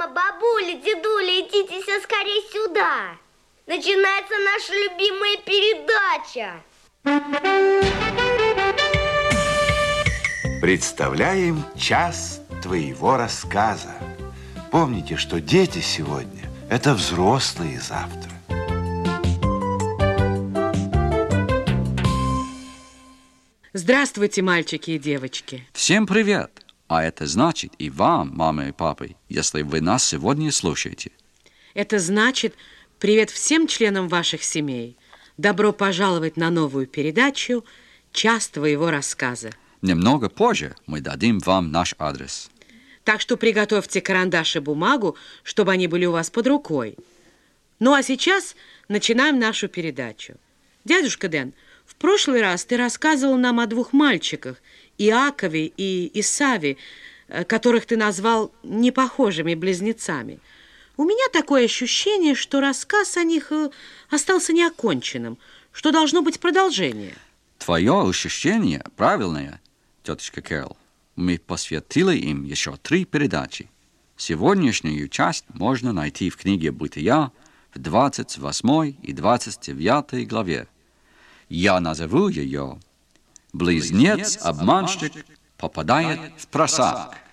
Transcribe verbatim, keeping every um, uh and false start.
Мама, бабуля, дедуля, идите все скорее сюда. Начинается наша любимая передача. Представляем час твоего рассказа. Помните, что дети сегодня – это взрослые завтра. Здравствуйте, мальчики и девочки. Всем привет! А это значит и вам, мама и папа, если вы нас сегодня слушаете. Это значит привет всем членам ваших семей. Добро пожаловать на новую передачу «Час твоего рассказа». Немного позже мы дадим вам наш адрес. Так что приготовьте карандаш и бумагу, чтобы они были у вас под рукой. Ну а сейчас начинаем нашу передачу. Дядюшка Дэн, в прошлый раз ты рассказывал нам о двух мальчиках, Иакове и Исаве, которых ты назвал непохожими близнецами. У меня такое ощущение, что рассказ о них остался неоконченным, что должно быть продолжение. Твое ощущение правильное, тетушка Кэрол. Мы посвятили им еще три передачи. Сегодняшнюю часть можно найти в книге «Бытия» в двадцать восьмой и двадцать девятой главе. Я назову ее «Близнец-обманщик попадает в просак».